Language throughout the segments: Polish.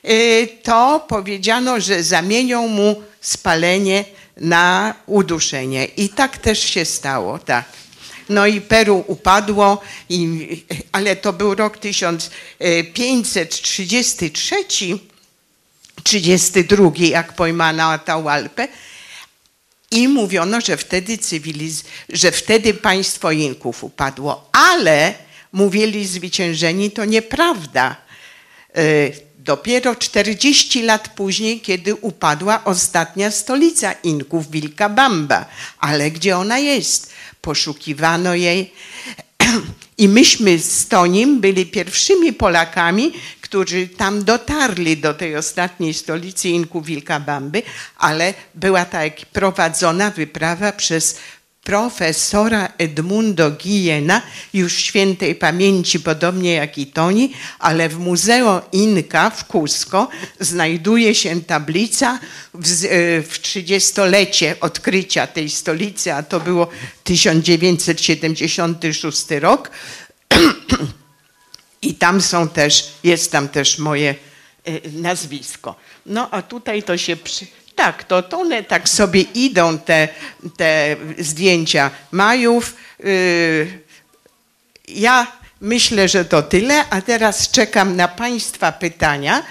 to powiedziano, że zamienią mu spalenie na uduszenie. I tak też się stało, tak. No i Peru upadło, ale to był rok 1533, 32, jak pojmano Atahualpę. I mówiono, że wtedy państwo Inków upadło. Ale mówili zwyciężeni, to nieprawda. Dopiero 40 lat później, kiedy upadła ostatnia stolica Inków, Vilcabamba. Ale gdzie ona jest? Poszukiwano jej. I myśmy z Tonim byli pierwszymi Polakami, którzy tam dotarli do tej ostatniej stolicy Inków, Vilcabamby, ale była tak prowadzona wyprawa przez profesora Edmundo Guillena, już świętej pamięci, podobnie jak i Toni, ale w Muzeum Inka w Cusco znajduje się tablica w 30-lecie odkrycia tej stolicy, a to było 1976 rok. I tam jest tam też moje nazwisko. No a tutaj to się tak, to one tak sobie idą, te zdjęcia Majów. Ja myślę, że to tyle, a teraz czekam na Państwa pytania,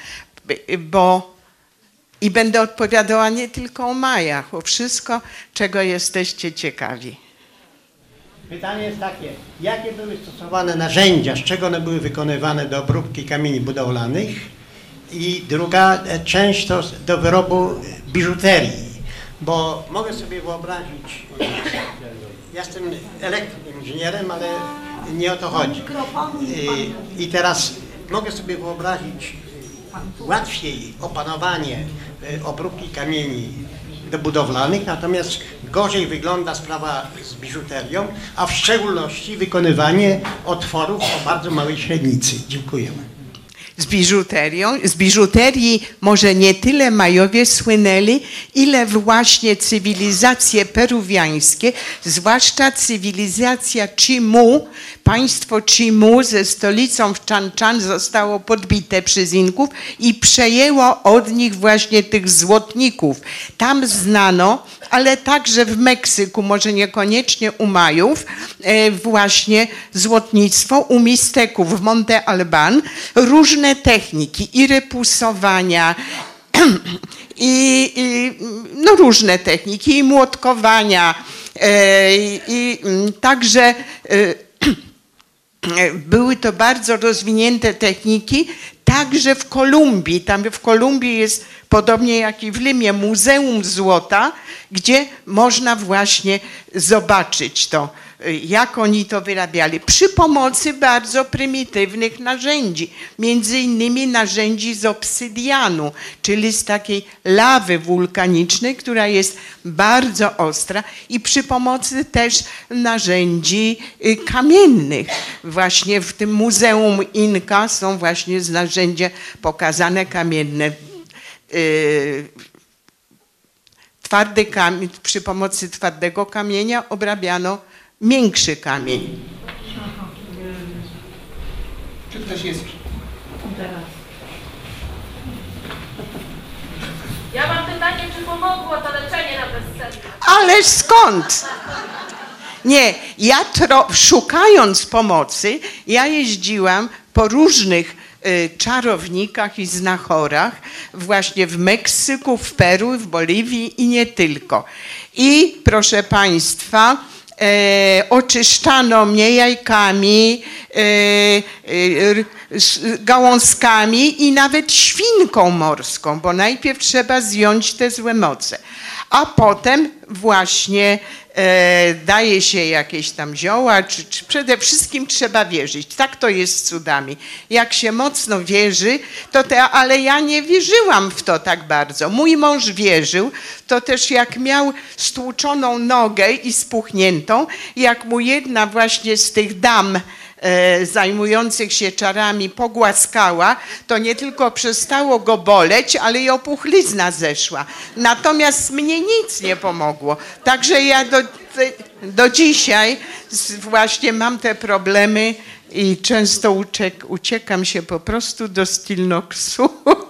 i będę odpowiadała nie tylko o Majach, o wszystko, czego jesteście ciekawi. Pytanie jest takie, jakie były stosowane narzędzia, z czego one były wykonywane do obróbki kamieni budowlanych? I druga część to do wyrobu biżuterii, bo mogę sobie wyobrazić, ja jestem elektroinżynierem, ale nie o to chodzi. I teraz mogę sobie wyobrazić łatwiej opanowanie obróbki kamieni budowlanych, natomiast gorzej wygląda sprawa z biżuterią, a w szczególności wykonywanie otworów o bardzo małej średnicy. Dziękuję. Z biżuterii może nie tyle Majowie słynęli, ile właśnie cywilizacje peruwiańskie, zwłaszcza cywilizacja Chimu, państwo Chimu ze stolicą w Chan zostało podbite przez Inków i przejęło od nich właśnie tych złotników. Tam znano, ale także w Meksyku, może niekoniecznie u Majów, właśnie złotnictwo, u Misteków w Monte Alban, różne techniki i repusowania, no różne techniki i młotkowania, także były to bardzo rozwinięte techniki, także w Kolumbii. Tam w Kolumbii jest, podobnie jak i w Limie, Muzeum Złota, gdzie można właśnie zobaczyć to, jak oni to wyrabiali. Przy pomocy bardzo prymitywnych narzędzi, między innymi narzędzi z obsydianu, czyli z takiej lawy wulkanicznej, która jest bardzo ostra, i przy pomocy też narzędzi kamiennych. Właśnie w tym Muzeum Inka są właśnie narzędzia pokazane kamienne. Twardy kamień, przy pomocy twardego kamienia obrabiano miększy kamień. Czy ktoś jest? Ja mam pytanie, czy pomogło to leczenie na bezsenność? Ależ skąd? Nie, ja szukając pomocy, ja jeździłam po różnych czarownikach i znachorach, właśnie w Meksyku, w Peru, w Boliwii i nie tylko. I proszę Państwa, oczyszczano mnie jajkami, gałązkami i nawet świnką morską, bo najpierw trzeba zdjąć te złe moce, a potem właśnie daje się jakieś tam zioła, czy przede wszystkim trzeba wierzyć. Tak to jest z cudami. Jak się mocno wierzy, ale ja nie wierzyłam w to tak bardzo. Mój mąż wierzył, to też jak miał stłuczoną nogę i spuchniętą, jak mu jedna właśnie z tych dam zajmujących się czarami pogłaskała, to nie tylko przestało go boleć, ale i opuchlizna zeszła. Natomiast mnie nic nie pomogło. Także ja do dzisiaj właśnie mam te problemy i często uciekam się po prostu do Stilnoxu.